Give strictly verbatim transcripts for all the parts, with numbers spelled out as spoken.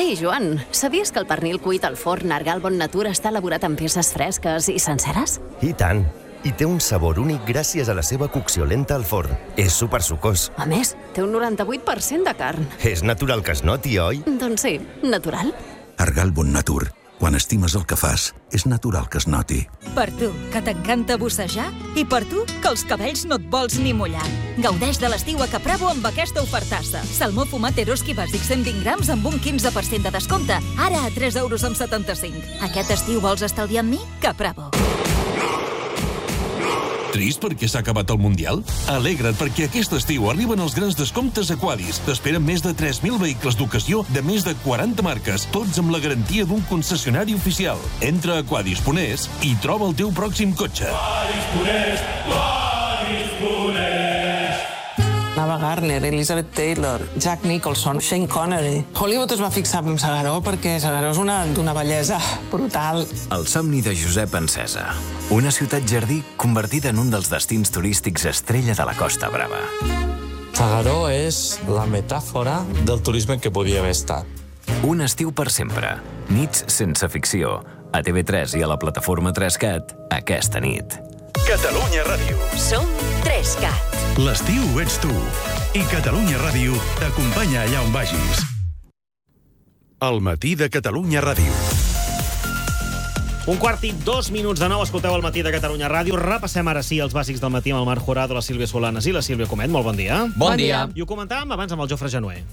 Ei, Joan, sabies que el pernil cuit al forn Argal Bon Natur està elaborat amb peces fresques i senceres? I tant! I té un sabor únic gràcies a la seva cocció lenta al forn. És supersucós. A més, té un noranta-vuit per cent de carn. És natural que es noti, oi? Doncs sí, natural. Argal Bon Natur. Quan estimes el que fas, és natural que es noti. Per tu, que t'encanta bussejar, i per tu, que els cabells no et vols ni mullar. Gaudeix de l'estiu a Capravo amb aquesta ofertassa. Salmó fumat Eroski bàsic cent vint grams amb un quinze per cent de descompte. Ara a tres euros amb setanta-cinc. Aquest estiu vols estalviar amb mi? Capravo. Trist perquè s'ha acabat el Mundial? Alegra't perquè aquest estiu arriben els grans descomptes a Quadis. T'esperen més de tres mil vehicles d'ocasió de més de quaranta marques, tots amb la garantia d'un concessionari oficial. Entra a quadis punt es i troba el teu pròxim cotxe. Quadis punt es, Quadis punt es. Ava Gardner, Elizabeth Taylor, Jack Nicholson, Shane Connery. Hollywood es va fixar en S'Agaró perquè S'Agaró és una d'una bellesa brutal. El somni de Josep Encesa. Una ciutat jardí convertida en un dels destins turístics estrella de la Costa Brava. S'Agaró és la metàfora del turisme que podia haver estat. Un estiu per sempre. Nits sense ficció. A T V tres i a la plataforma tres cat aquesta nit. Catalunya Ràdio. Som tres cat. L'estiu ets tu. I Catalunya Ràdio t'acompanya allà on vagis. El matí de Catalunya Ràdio. Un quart i dos minuts de nou, escolteu el matí de Catalunya Ràdio. Repassem ara sí els bàsics del matí amb el Marc Jurado, la Sílvia Solanes i la Sílvia Comet. Molt bon dia. Bon dia. I ho comentàvem abans amb el Jofre Januer.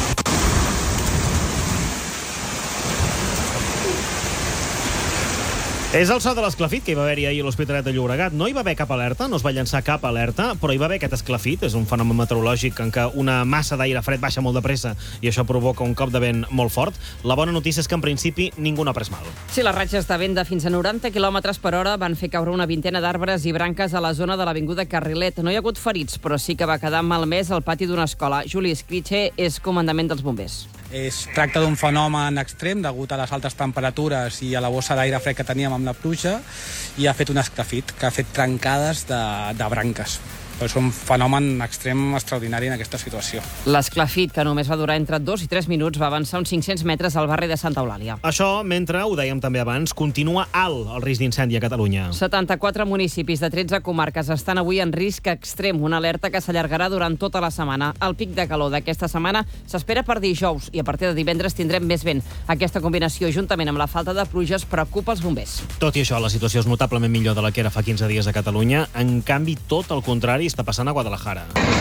És el so de l'esclafit que hi va haver-hi ahir a l'Hospitalet de Llobregat. No hi va haver cap alerta, no es va llançar cap alerta, però hi va haver aquest esclafit. És un fenomen meteorològic en què una massa d'aire fred baixa molt de pressa i això provoca un cop de vent molt fort. La bona notícia és que en principi ningú n'ha pres mal. Sí, les ratxes de vent de fins a noranta quilòmetres per hora van fer caure una vintena d'arbres i branques a la zona de l'avinguda Carrilet. No hi ha hagut ferits, però sí que va quedar malmès al pati d'una escola. Juli Escritxe és comandament dels bombers. Es tracta d'un fenomen extrem degut a les altes temperatures i a la bossa d'aire fred que teníem amb la pluja i ha fet un esclafit que ha fet trencades de, de branques. És un fenomen extrem extraordinari en aquesta situació. L'esclafit, que només va durar entre dos i tres minuts, va avançar uns cinc-cents metres al barri de Santa Eulàlia. Això, mentre, ho dèiem també abans, continua alt el risc d'incendi a Catalunya. setanta-quatre municipis de tretze comarques estan avui en risc extrem, una alerta que s'allargarà durant tota la setmana. El pic de calor d'aquesta setmana s'espera per dijous i a partir de divendres tindrem més vent. Aquesta combinació, juntament amb la falta de pluges, preocupa els bombers. Tot i això, la situació és notablement millor de la que era fa quinze dies a Catalunya. En canvi, tot el contrari està passant a Guadalajara.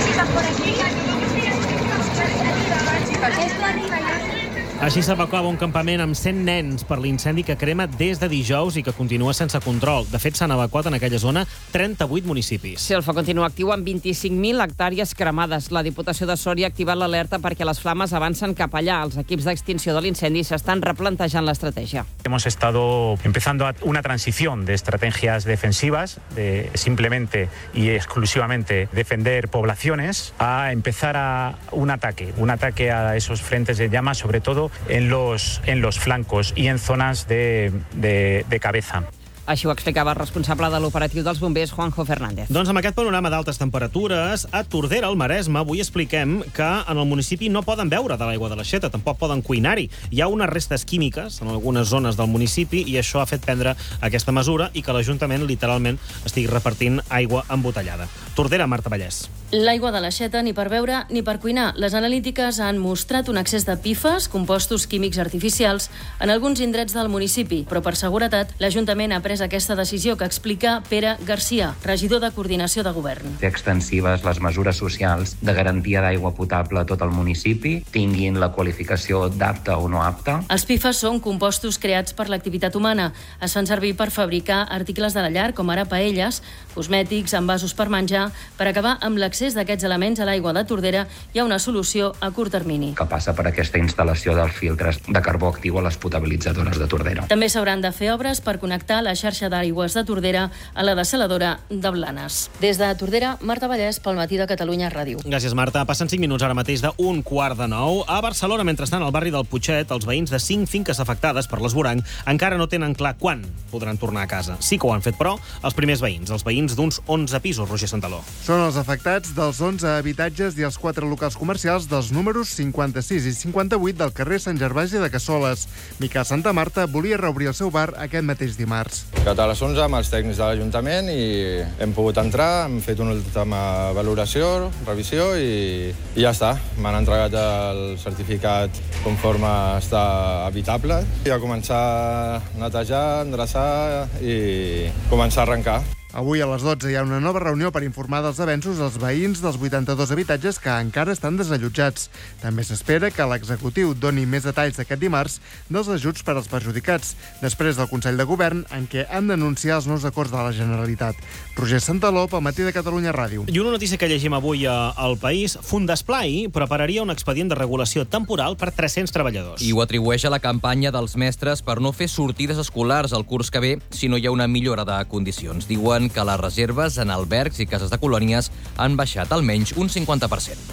Així s'evacuava un campament amb cent nens per l'incendi que crema des de dijous i que continua sense control. De fet, s'han evacuat en aquella zona trenta-vuit municipis. Sí, el foc continua actiu amb vint-i-cinc mil hectàrees cremades. La Diputació de Sòria ha activat l'alerta perquè les flames avancen cap allà. Els equips d'extinció de l'incendi s'estan replantejant l'estratègia. Hemos estado empezando una transición de estrategias defensivas, de simplemente y exclusivamente defender poblaciones, a empezar a un ataque, un ataque a esos frentes de llamas, sobre todo en los, en los flancos y en zonas de, de, de cabeza. Així ho explicava el responsable de l'operatiu dels bombers, Juanjo Fernández. Doncs amb aquest panorama d'altes temperatures, a Tordera, al Maresme, avui expliquem que en el municipi no poden beure de l'aigua de l'aixeta, tampoc poden cuinar-hi. Hi ha unes restes químiques en algunes zones del municipi i això ha fet prendre aquesta mesura i que l'Ajuntament literalment estigui repartint aigua embotellada. Tordera, Marta Vallès. L'aigua de l'aixeta ni per beure ni per cuinar. Les analítiques han mostrat un excés de pifes, compostos químics artificials, en alguns indrets del municipi, però per seguretat l'Ajuntament ha pres aquesta decisió que explica Pere Garcia, regidor de Coordinació de Govern. Fer extensives les mesures socials de garantia d'aigua potable a tot el municipi, tinguin la qualificació d'apta o no apta. Els pifes són compostos creats per l'activitat humana. Es fan servir per fabricar articles de la llar, com ara paelles, cosmètics, envasos per menjar. Per acabar amb l'accés d'aquests elements a l'aigua de Tordera, hi ha una solució a curt termini. Que passa per aquesta instal·lació dels filtres de carbó actiu a les potabilitzadores de Tordera. També s'hauran de fer obres per connectar la xarxa xarxa d'aigües de Tordera a la dessaladora de Blanes. Des de Tordera, Marta Vallès, pel Matí de Catalunya Ràdio. Gràcies, Marta. Passen cinc minuts ara mateix d'un quart de nou. A Barcelona, mentrestant, al barri del Putxet, els veïns de cinc finques afectades per l'esvoranc encara no tenen clar quan podran tornar a casa. Sí que ho han fet, però, els primers veïns, els veïns d'uns onze pisos, Roger Santaló. Són els afectats dels onze habitatges i els quatre locals comercials dels números cinquanta-sis i cinquanta-vuit del carrer Sant Gervasi de Cassoles. Miquel Santamarta volia reobrir el seu bar aquest mateix dimarts. A les onze amb els tècnics de l'Ajuntament i hem pogut entrar, hem fet una última valoració, revisió i, i ja està. M'han entregat el certificat conforme està habitable i a començar a netejar, endreçar i començar a arrencar. Avui a les dotze hi ha una nova reunió per informar dels avenços als veïns dels vuitanta-dos habitatges que encara estan desallotjats. També s'espera que l'executiu doni més detalls aquest dimarts dels ajuts per als perjudicats, després del Consell de Govern en què han d'anunciar els nous acords de la Generalitat. Roger Santaló, pel Matí de Catalunya Ràdio. I una notícia que llegim avui al País: Fundesplai prepararia un expedient de regulació temporal per tres-cents treballadors. I ho atribueix a la campanya dels mestres per no fer sortides escolars el curs que ve si no hi ha una millora de condicions. Diuen que les reserves en albergs i cases de colònies han baixat almenys un cinquanta per cent.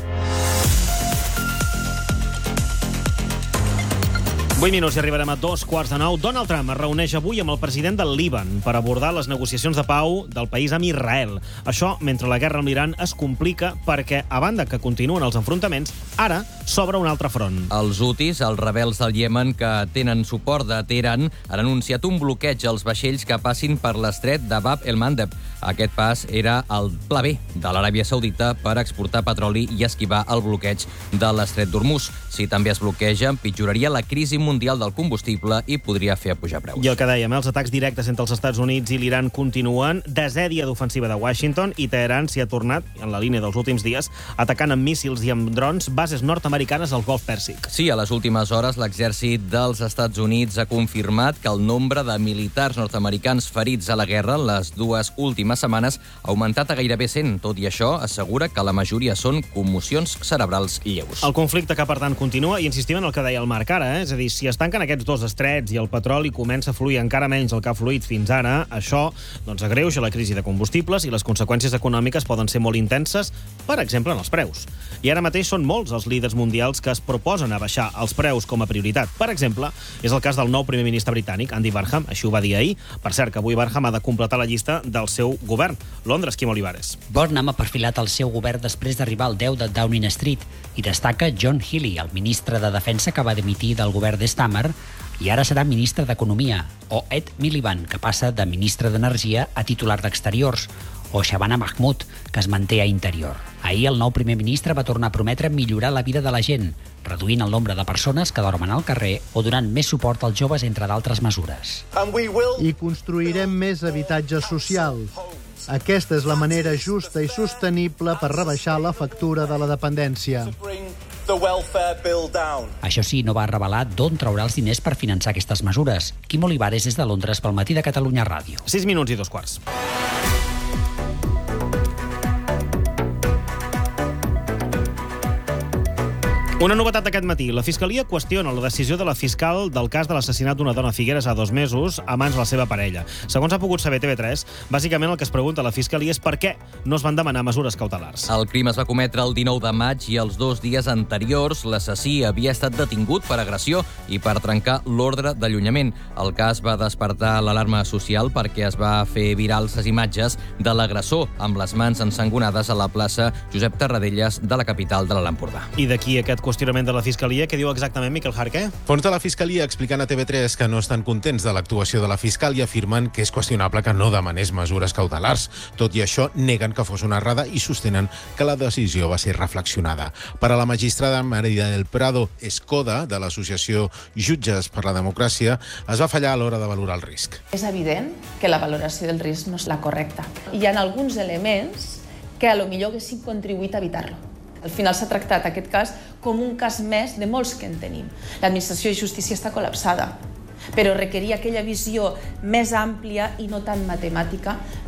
vuit minuts i arribarem a dos quarts de nou. Donald Trump es reuneix avui amb el president del Líban per abordar les negociacions de pau del país amb Israel. Això mentre la guerra amb l'Iran es complica perquè, a banda que continuen els enfrontaments, ara s'obre un altre front. Els hutis, els rebels del Iemen que tenen suport de Teheran, han anunciat un bloqueig als vaixells que passin per l'estret de Bab el-Mandeb. Aquest pas era el pla B de l'Aràbia Saudita per exportar petroli i esquivar el bloqueig de l'estret d'Hormuz. Si també es bloqueja, empitjoraria la crisi mundial del combustible i podria fer apujar preus. I el que dèiem, els atacs directes entre els Estats Units i l'Iran continuen. Desè dia d'ofensiva de Washington i Teheran s'hi ha tornat, en la línia dels últims dies, atacant amb míssils i amb drons bases nord-americanes al Golf Pèrsic. Sí, a les últimes hores l'exèrcit dels Estats Units ha confirmat que el nombre de militars nord-americans ferits a la guerra en les dues últimes setmanes ha augmentat a gairebé cent. Tot i això, assegura que la majoria són commocions cerebrals lleus. El conflicte que, per tant, continua, i insistim en el que deia el Marc ara, eh? És a dir, si es tanquen aquests dos estrets i el petroli comença a fluir encara menys del que ha fluït fins ara, això doncs, agreuja la crisi de combustibles i les conseqüències econòmiques poden ser molt intenses, per exemple, en els preus. I ara mateix són molts els líders mundials que es proposen a baixar els preus com a prioritat. Per exemple, és el cas del nou primer ministre britànic, Andy Burnham, així ho va dir ahir. Per cert, que avui Burnham ha de completar la llista del seu govern. Londres, Quim Olivares. Burnham ha perfilat el seu govern després d'arribar al deu de Downing Street i destaca John Healey, el ministre de Defensa que va dimitir del govern de Starmer i ara serà ministre d'Economia, o Ed Miliband, que passa de ministre d'Energia a titular d'Exteriors, o Shabana Mahmood, que es manté a Interior. Ahir el nou primer ministre va tornar a prometre millorar la vida de la gent, reduint el nombre de persones que dormen al carrer o donant més suport als joves, entre d'altres mesures. I construirem més habitatge social. Aquesta és la manera justa i sostenible per rebaixar la factura de la dependència. Això sí, no va revelar d'on traurà els diners per finançar aquestes mesures. Quim Olivares és de Londres pel Matí de Catalunya Ràdio. sis minuts i dos quarts. Una novetat d'aquest matí. La Fiscalia qüestiona la decisió de la fiscal del cas de l'assassinat d'una dona a Figueres a dos mesos a mans de la seva parella. Segons ha pogut saber T V tres, bàsicament el que es pregunta a la Fiscalia és per què no es van demanar mesures cautelars. El crim es va cometre el dinou de maig i els dos dies anteriors l'assassí havia estat detingut per agressió i per trencar l'ordre d'allunyament. El cas va despertar l'alarma social perquè es va fer virals les imatges de l'agressor amb les mans ensangonades a la plaça Josep Tarradellas de la capital de l'Alt Empordà. I d'aquí aquest qüestionament de la Fiscalia, què diu exactament Miquel Jarque? Fons de la Fiscalia explicant a T V tres que no estan contents de l'actuació de la fiscal i afirmen que és qüestionable que no demanés mesures cautelars. Tot i això, neguen que fos una errada i sostenen que la decisió va ser reflexionada. Per a la magistrada María del Prado Escoda, de l'associació Jutges per la Democràcia, es va fallar a l'hora de valorar el risc. És evident que la valoració del risc no és la correcta. Hi ha alguns elements que a lo millor haguessin contribuït a evitar-lo. Al final s'ha tractat aquest cas com un cas més de molts que en tenim. L'administració de justícia està col·lapsada, però requeria aquella visió més àmplia i no tan matemàtica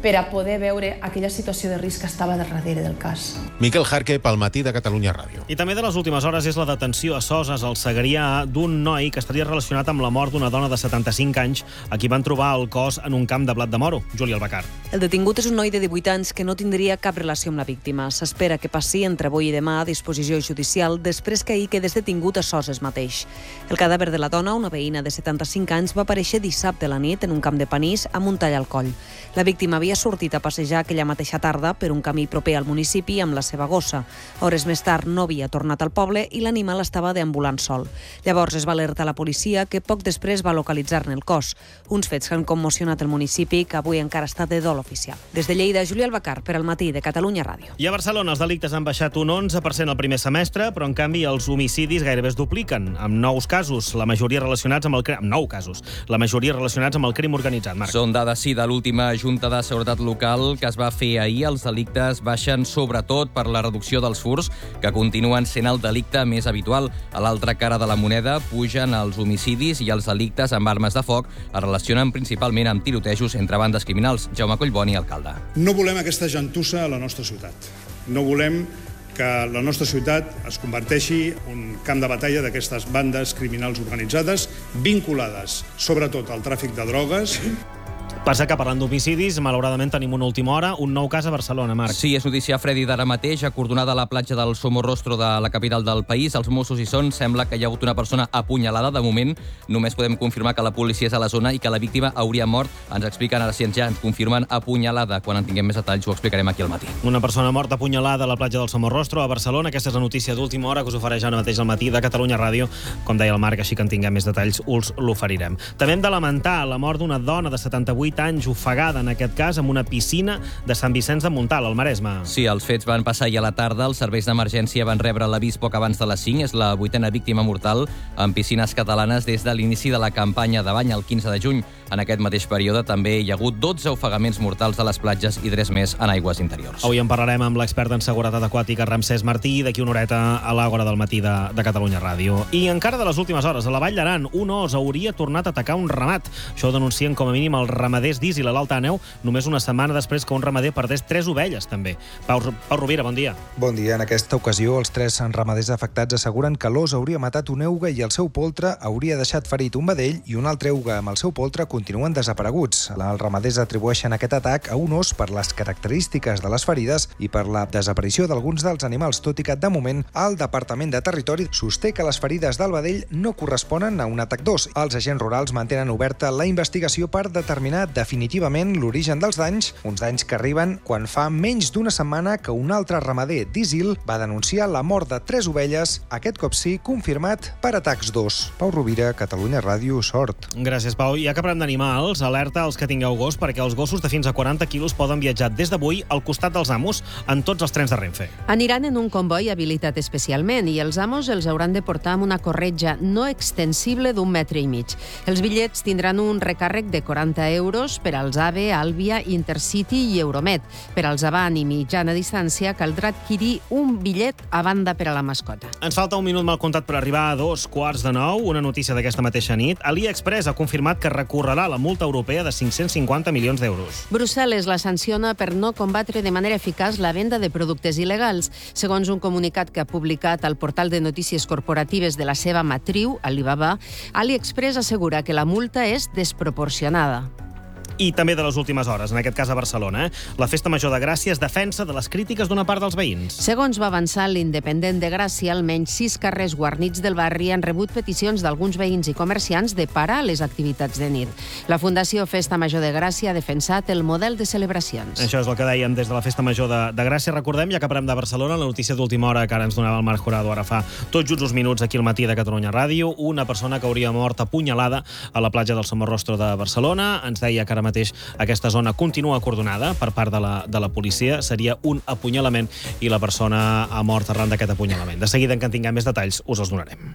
per a poder veure aquella situació de risc que estava darrere del cas. Miquel Jarque, pel Matí de Catalunya Ràdio. I també de les últimes hores és la detenció a Soses, al Segrià, d'un noi que estaria relacionat amb la mort d'una dona de setanta-cinc anys a qui van trobar el cos en un camp de blat de moro. Júlia Albacar. El detingut és un noi de divuit anys que no tindria cap relació amb la víctima. S'espera que passi entre avui i demà a disposició judicial després que ahir quedés detingut a Soses mateix. El cadàver de la dona, una veïna de setanta-cinc anys, va aparèixer dissabte a la nit en un camp de panís amb un tall al coll. La víctima havia sortit a passejar aquella mateixa tarda per un camí proper al municipi amb la seva gossa. Hores més tard no havia tornat al poble i l'animal estava deambulant sol. Llavors es va alertar la policia, que poc després va localitzar-ne el cos. Uns fets que han commocionat el municipi, que avui encara està de dol oficial. Des de Lleida, Júlia Albacar, per al Matí de Catalunya Ràdio. I a Barcelona els delictes han baixat un onze per cent el primer semestre, però en canvi els homicidis gairebé es dupliquen, amb nous casos, la majoria relacionats amb el crim, amb nou casos, la majoria relacionats amb el crim organitzat. Marc. Són dades, sí, de l'última Junta de Seguretat Local que es va fer ahir. Els delictes baixen sobretot per la reducció dels furts, que continuen sent el delicte més habitual. A l'altra cara de la moneda pugen els homicidis i els delictes amb armes de foc es relacionen principalment amb tirotejos entre bandes criminals. Jaume Collboni, alcalde. No volem aquesta gentussa a la nostra ciutat. No volem que la nostra ciutat es converteixi en un camp de batalla d'aquestes bandes criminals organitzades vinculades sobretot al tràfic de drogues. Passa que parlant d'homicidis, malauradament tenim una última hora, un nou cas a Barcelona, Marc. Sí, és notícia Freddy d'ara mateix, acordonada a la platja del Somorrostro de la capital del país. Els Mossos hi són, sembla que hi ha hagut una persona apunyalada. De moment, només podem confirmar que la policia és a la zona i que la víctima hauria mort. Ens expliquen ara, si ens ja ens confirmen, apunyalada. Quan en tinguem més detalls ho explicarem aquí al matí. Una persona morta apunyalada a la platja del Somorrostro a Barcelona. Aquesta és la notícia d'última hora que us ofereix ara mateix al Matí de Catalunya Ràdio. Com deia el Marc, així que en tinguem més detalls us l'oferirem. També hem de lamentar la mort d'una dona de setanta-vuit anys ofegada, en aquest cas, en una piscina de Sant Vicenç de Montalt, al Maresme. Sí, els fets van passar ahir a la tarda. Els serveis d'emergència van rebre l'avís poc abans de les cinc. És la vuitena víctima mortal en piscines catalanes des de l'inici de la campanya de bany el quinze de juny. En aquest mateix període també hi ha hagut dotze ofegaments mortals a les platges i tres més en aigües interiors. Avui en parlarem amb l'expert en seguretat aquàtica Ramsès Martí, d'aquí una horeta a l'Àgora del Matí de, de Catalunya Ràdio. I encara de les últimes hores, a la Vall d'Aran, un os hauria tornat a atacar un ramat. Això ho denuncien com a mínim els ramaders d'Isil a l'Alt Àneu, només una setmana després que un ramader perdés tres ovelles, també. Pau, Pau Rovira, bon dia. Bon dia. En aquesta ocasió, els tres ramaders afectats asseguren que l'os hauria matat un euga i el seu poltre hauria deixat ferit un vedell i un altre euga amb el seu poltre continuen desapareguts. Els ramaders atribueixen aquest atac a un os per les característiques de les ferides i per la desaparició d'alguns dels animals, tot i que, de moment, el Departament de Territori sosté que les ferides del vedell no corresponen a un atac d'os. Els agents rurals mantenen oberta la investigació per determinar definitivament l'origen dels danys, uns danys que arriben quan fa menys d'una setmana que un altre ramader d'Isil va denunciar la mort de tres ovelles, aquest cop sí confirmat per atacs d'os. Pau Rovira, Catalunya Ràdio, Sort. Gràcies, Pau. Ja que parlem d'animals, alerta als que tingueu gos perquè els gossos de fins a quaranta quilos poden viatjar des d'avui al costat dels amos en tots els trens de Renfe. Aniran en un comboi habilitat especialment i els amos els hauran de portar amb una corretja no extensible d'un metre i mig. Els bitllets tindran un recàrrec de quaranta euros per als AVE, Àlvia, Intercity i Euromed. Per als avant i mitjana distància caldrà adquirir un bitllet a banda per a la mascota. Ens falta un minut mal comptat per arribar a dos quarts de nou. Una notícia d'aquesta mateixa nit. AliExpress ha confirmat que recorrerà la multa europea de cinc-cents cinquanta milions d'euros. Brussel·les la sanciona per no combatre de manera eficaç la venda de productes il·legals. Segons un comunicat que ha publicat al portal de notícies corporatives de la seva matriu, Alibaba, AliExpress assegura que la multa és desproporcionada. I també de les últimes hores, en aquest cas a Barcelona. Eh? La Festa Major de Gràcia es defensa de les crítiques d'una part dels veïns. Segons va avançar l'Independent de Gràcia, almenys sis carrers guarnits del barri han rebut peticions d'alguns veïns i comerciants de parar les activitats de nit. La Fundació Festa Major de Gràcia ha defensat el model de celebracions. Això és el que dèiem des de la Festa Major de, de Gràcia. Recordem, ja que parlem de Barcelona, la notícia d'última hora que ara ens donava el Marc Jurado ara fa tot just uns minuts aquí al Matí de Catalunya Ràdio. Una persona que hauria mort apunyalada a la platja del Somorrostro de Barcelona. Ens deia que ara mateix aquesta zona continua acordonada per part de la, de la policia. Seria un apunyalament i la persona ha mort arran d'aquest apunyalament. De seguida, en que en tinguem més detalls, us els donarem.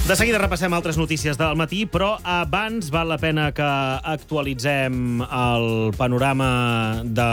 De seguida repassem altres notícies del matí, però abans val la pena que actualitzem el panorama de...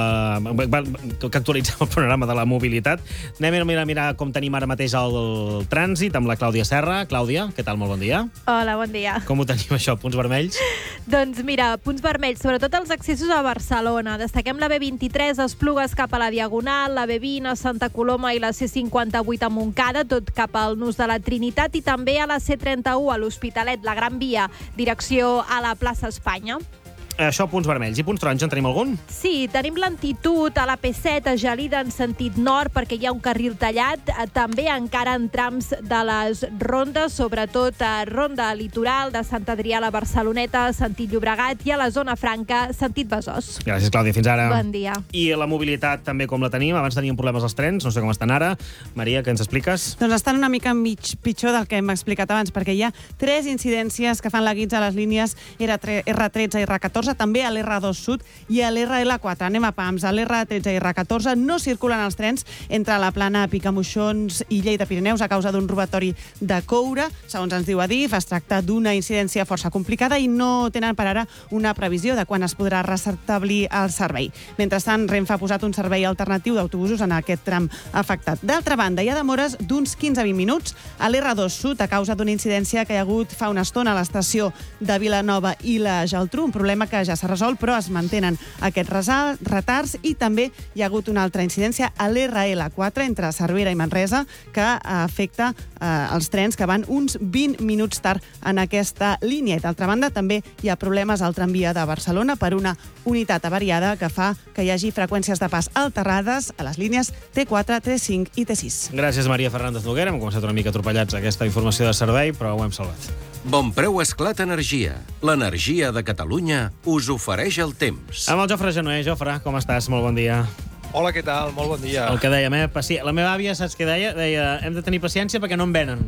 que actualitzem el panorama de la mobilitat. Anem a mirar, mirar com tenim ara mateix el trànsit amb la Clàudia Serra. Clàudia, què tal? Molt bon dia. Hola, bon dia. Com ho tenim, això? Punts vermells? Doncs mira, punts vermells, sobretot els accessos a Barcelona. Destaquem la B vint-i-tres, Esplugues cap a la Diagonal, la B vint a Santa Coloma i la C cinquanta-vuit a Montcada, tot cap al Nus de la Trinitat, i també a la C trenta-u a l'Hospitalet, la Gran Via, direcció a la plaça Espanya. Això, punts vermells. I punts taronja, en tenim algun? Sí, tenim lentitud a la P set a Gelida en sentit nord perquè hi ha un carril tallat. També encara en trams de les rondes, sobretot a Ronda Litoral de Sant Adrià a la Barceloneta, sentit Llobregat, i a la Zona Franca, sentit Besòs. Gràcies, Clàudia. Fins ara. Bon dia. I la mobilitat també com la tenim. Abans teníem problemes als trens, no sé com estan ara. Maria, què ens expliques? Doncs estan una mica mig pitjor del que hem explicat abans, perquè hi ha tres incidències que fan la guitza a les línies R tretze i R catorze, també a l'R dos Sud i a l'R L quatre. Anem a pams. A l'R tretze i R catorze no circulen els trens entre la Plana, Picamoixons i Lleida Pirineus a causa d'un robatori de coure. Segons ens diu Adif, es tracta d'una incidència força complicada i no tenen per ara una previsió de quan es podrà restablir el servei. Mentrestant, Renfe ha posat un servei alternatiu d'autobusos en aquest tram afectat. D'altra banda, hi ha demores d'uns quinze a vint minuts a l'R dos Sud a causa d'una incidència que hi ha hagut fa una estona a l'estació de Vilanova i la Geltrú, un problema que ja s'ha resolt, però es mantenen aquests retards, i també hi ha hagut una altra incidència a l'R L quatre entre Cervera i Manresa que afecta eh, els trens que van uns vint minuts tard en aquesta línia. I d'altra banda també hi ha problemes al tramvia de Barcelona per una unitat avariada que fa que hi hagi freqüències de pas alterades a les línies T quatre, T cinc i T sis. Gràcies, Maria Fernández Noguera. Hem començat una mica atropellats aquesta informació de servei, però ho hem salvat. Bon preu Esclat Energia. L'energia de Catalunya us ofereix el temps. Amb el Jofre Genoer. Jofre, com estàs? Molt bon dia. Hola, què tal? Molt bon dia. El que dèiem, eh? Paci... La meva àvia, saps què deia? Deia, hem de tenir paciència perquè no en venen.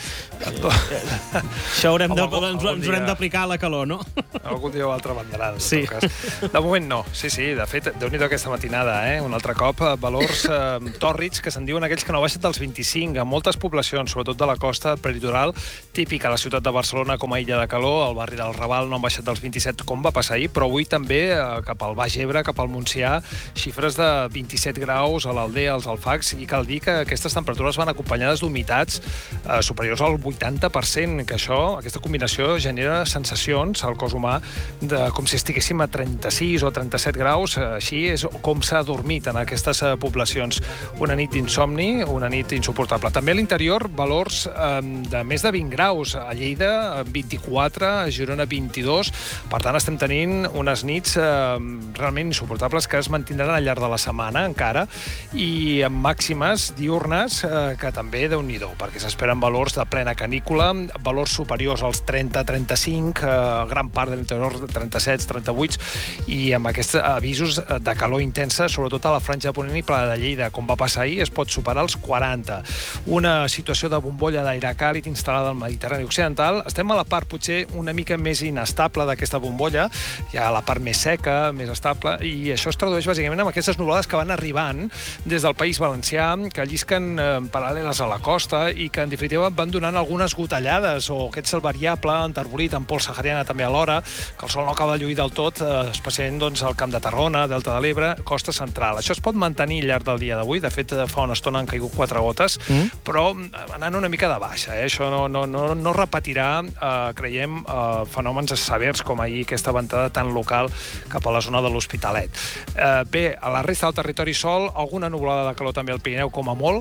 Això haurem de, Home, ens, ens haurem d'aplicar a la calor, no? Algun dia o altre venderan, en sí. tot cas. De moment no. Sí, sí, de fet, déu-n'hi-do aquesta matinada, eh? Un altre cop, valors eh, tòrrids que se'n diuen aquells que no baixen dels vint-i-cinc. En moltes poblacions, sobretot de la costa peritoral, típica a la ciutat de Barcelona com a illa de calor, al barri del Raval no han baixat dels vint-i-set com va passar ahir, però avui també eh, cap al Baix Ebre, cap al Montsià, xifres de vint-i-set graus a l'Aldea, als Alfacs, i cal dir que aquestes temperatures van acompanyades d'humitats eh, superiors al vuitanta per cent, que això, aquesta combinació genera sensacions al cos humà de com si estiguéssim a trenta-sis o trenta-set graus. Així és com s'ha dormit en aquestes poblacions. Una nit d'insomni, una nit insuportable. També a l'interior, valors eh, de més de vint graus. A Lleida, vint-i-quatre, a Girona, vint-i-dos. Per tant, estem tenint unes nits eh, realment insuportables que es mantindran al llarg de la setmana encara, i amb màximes diurnes eh, que també déu-n'hi-do, perquè s'esperen valors de plena canícula, valors superiors als trenta a trenta-cinc, eh, gran part de l'interior de trenta-set, trenta-vuit, i amb aquests avisos de calor intensa, sobretot a la franja de Ponent i Pla de Lleida, com va passar ahir, es pot superar els quaranta. Una situació de bombolla d'aire càlid instal·lada al Mediterrani Occidental. Estem a la part potser una mica més inestable d'aquesta bombolla, hi ha la part més seca, més estable, i això es tradueix bàsicament amb aquestes nuvolades que van arribant des del País Valencià, que llisquen eh, paral·leles a la costa i que en definitiva van donant algunes gotellades o aquest cel variable enterbolit amb pols sahariana també alhora, que el sol no acaba de lluir del tot, eh, especialment doncs, al Camp de Tarragona, Delta de l'Ebre, costa central. Això es pot mantenir al llarg del dia d'avui. De fet, fa una estona han caigut quatre gotes, mm. però anant una mica de baixa. Eh? Això no, no, no, no repetirà, eh, creiem, eh, fenòmens severs com ahir, aquesta ventada tan local cap a la zona de l'Hospitalet. Eh, bé, a la resta del territori sol, alguna nuvolada de calor també al Pirineu com a molt,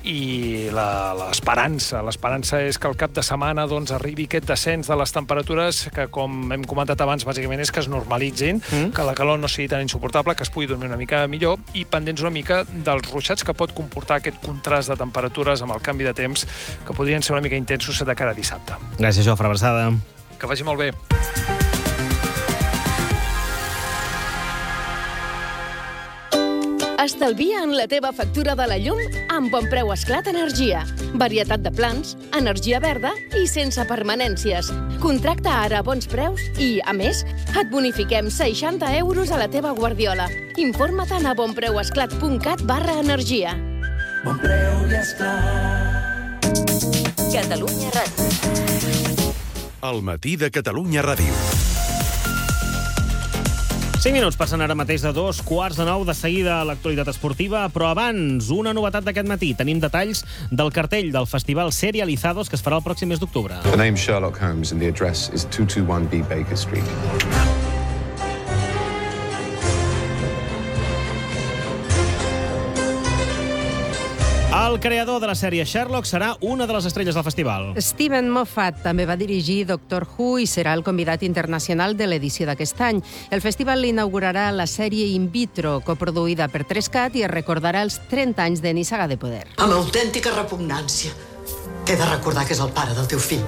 i l'esperança, l'esperança és que al cap de setmana doncs, arribi aquest descens de les temperatures que, com hem comentat abans, bàsicament és que es normalitzin, mm. que la calor no sigui tan insuportable, que es pugui dormir una mica millor, i pendents una mica dels ruixats que pot comportar aquest contrast de temperatures amb el canvi de temps, que podrien ser una mica intensos de cara a dissabte. Gràcies, Jofre. Abraçada. Que vagi molt bé. Estalvia en la teva factura de la llum amb Bon Preu Esclat Energia. Varietat de plans, energia verda i sense permanències. Contracta ara a bons preus i, a més, et bonifiquem seixanta euros a la teva guardiola. Informa-te'n a bonpreuesclat punt cat barra energia. Bon Preu i Esclat. Catalunya Ràdio. El matí de Catalunya Ràdio. cinc minuts passen ara mateix de dos quarts de nou, de seguida a l'actualitat esportiva, però abans, una novetat d'aquest matí. Tenim detalls del cartell del festival Serializados que es farà el pròxim mes d'octubre. The name Sherlock Holmes and the address is two twenty-one B Baker Street. El creador de la sèrie Sherlock serà una de les estrelles del festival. Steven Moffat també va dirigir Doctor Who i serà el convidat internacional de l'edició d'aquest any. El festival inaugurarà la sèrie In Vitro, coproduïda per Trescat, i es recordarà els trenta anys de Nissaga de Poder. Amb autèntica repugnància. T'he de recordar que és el pare del teu fill.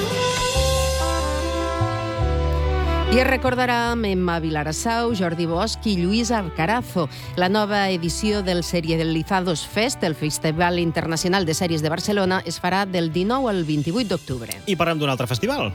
I es recordarà amb Emma Vilarassau, Jordi Bosch i Lluís Alcarazo. La nova edició del Serializados Fest, el Festival Internacional de Sèries de Barcelona, es farà del dinou al vint-i-vuit d'octubre. I parlem d'un altre festival.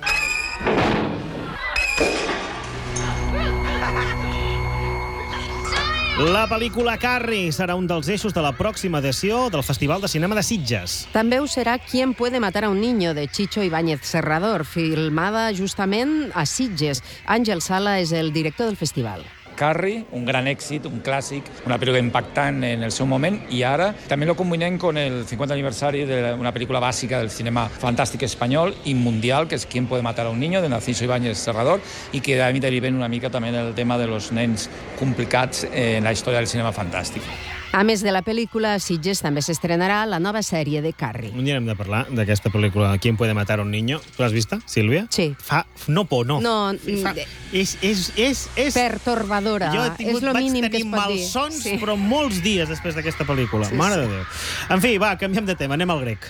La pel·lícula Carrie serà un dels eixos de la pròxima edició del Festival de Cinema de Sitges. També ho serà Quién puede matar a un niño, de Chicho Ibáñez Serrador, filmada justament a Sitges. Àngel Sala és el director del festival. Carrie, un gran èxit, un clàssic, una pel·lícula impactant en el seu moment, i ara també lo combinem con el cinquanta aniversari d'una pel·lícula bàsica del cinema fantàstic espanyol i mundial, que és Quién puede matar a un niño, de Narciso Ibáñez Serrador, i que a mi deriven una mica també el tema de los nens complicats en la història del cinema fantàstic. A més de la pel·lícula, a Sitges també s'estrenarà la nova sèrie de Carrie. Un dia hem de parlar d'aquesta pel·lícula Quién puede matar a un niño. Tu l'has vista, Sílvia? Sí. Fa... No por, no. No, Fa... és, és, és, és... pertorbadora. Jo he tingut, és lo vaig mínim que es tenir pot dir. malsons, Sí. però molts dies després d'aquesta pel·lícula. Sí, Mare sí. de Déu. En fi, va, canviem de tema, anem al grec.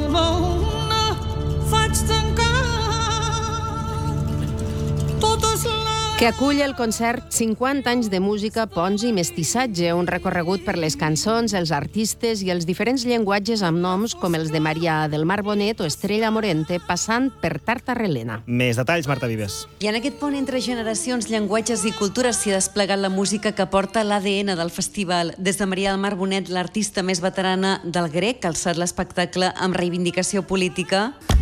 Que acull el concert cinquanta anys de música, ponts i mestissatge, un recorregut per les cançons, els artistes i els diferents llenguatges amb noms com els de Maria del Mar Bonet o Estrella Morente, passant per Tartarelena. Més detalls, Marta Vives. I en aquest pont entre generacions, llenguatges i cultures s'hi ha desplegat la música que porta l'A D N del festival. Des de Maria del Mar Bonet, l'artista més veterana del grec, ha alçat l'espectacle amb reivindicació política.